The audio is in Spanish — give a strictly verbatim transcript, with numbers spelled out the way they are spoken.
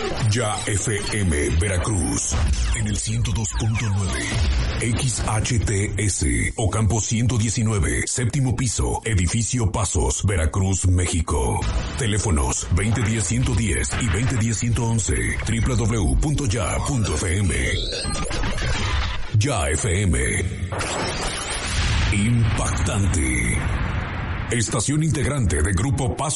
Ya F M Veracruz en el ciento dos punto nueve, X H T S Ocampo ciento diecinueve, séptimo piso, edificio Pasos, Veracruz, México. Teléfonos veinte diez ciento diez y veinte diez ciento once, doble u doble u doble u punto ya punto f m. Ya F M. Impactante. Estación integrante de Grupo Pasos.